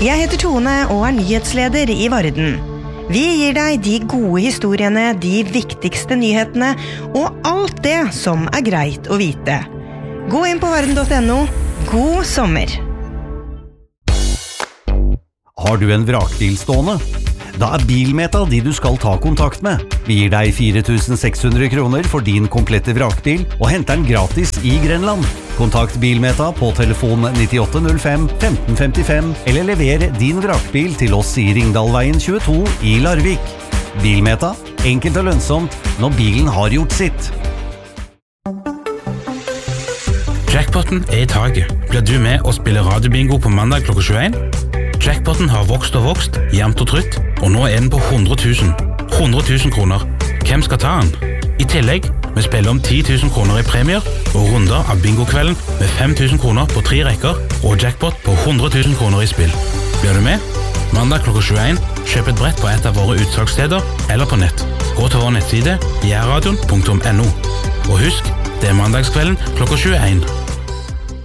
Jeg heter Tone og nyhetsleder I Varden. Vi gir deg de gode historiene, de viktigste nyhetene og alt det som greit å vite. Gå inn på varden.no. God sommer! Har du en vrakbil stående? Da Bilmeta de du skal ta kontakt med. Vi gir deg 4.600 kroner for din komplette vrakbil og henter den gratis I Grenland. Kontakt Bilmeta på telefon 9805 1555 eller lever din vrakbil til oss I Ringdalveien 22 I Larvik. Bilmeta, enkelt og lønnsomt når bilen har gjort sitt. Jackpoten I taget. Blir du med og spiller radiobingo på mandag klokka 21? Jackpoten har vokst og vokst, jevnt og trutt, og nå den på 100 000. 100 000 kroner. Hvem skal ta den? I tillegg, vi spiller om 10 000 kroner I premier, og runder av bingokvelden med 5 000 kroner på 3 rekker, og jackpot på 100 000 kroner I spill. Blir du med? Mandag klokka 21, kjøp et brett på et av våre utsalgssteder, eller på nett. Gå til vår nettside, jærradion.no. Og husk, det mandagskvelden klokka 21.